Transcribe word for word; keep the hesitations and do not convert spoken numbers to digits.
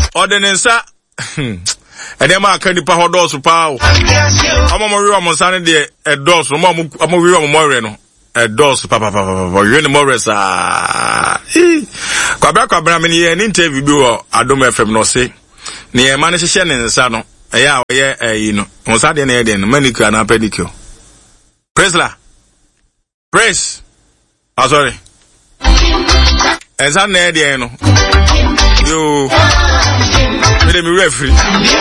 Ordinansa. And then my candy power doors to power. I'm a real on Sunday, a dose, I'm a real Moreno, a dose, papa, papa, you're in the Morris. Ah, Quabac, Abramini, an interview, I don't know if I'm not say. Near Manishan in the Sano, a ya, yeah, you know, on Saturday night, manicure and a pedicure. Presla, press. Oh, sorry. And Sunday, you, let me referee.